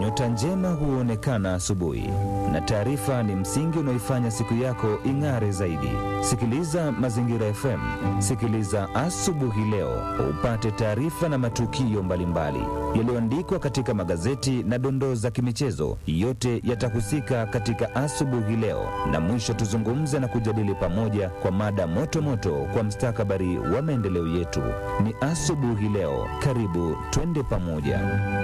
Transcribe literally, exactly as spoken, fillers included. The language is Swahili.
Nyota njema huonekana asubuhi, na taarifa ni msingi unaoifanya siku yako ing'are zaidi. Sikiliza Mazingira F M, sikiliza Asubuhi Leo, upate taarifa na matukio mbalimbali yaliyoandikwa katika magazeti na dondoo za kimichezo. Yote yatahusika katika Asubuhi Leo, na mwisho tuzungumze na kujadili pamoja kwa mada moto moto kwa mustakabali wa maendeleo yetu. Ni Asubuhi Leo, karibu twende pamoja.